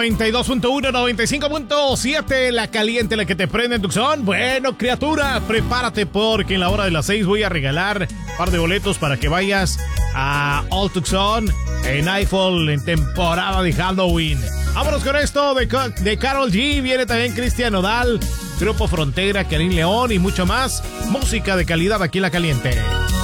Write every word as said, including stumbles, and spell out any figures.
noventa y dos punto uno, noventa y cinco punto siete, la caliente, la que te prende en Tucson. Bueno, criatura, prepárate porque en la hora de las seis voy a regalar un par de boletos para que vayas a All Tucson en Eiffel en temporada de Halloween. Vámonos con esto de, de Karol G. Viene también Cristian Nodal, Grupo Frontera, Karim León y mucho más. Música de calidad aquí en La Caliente.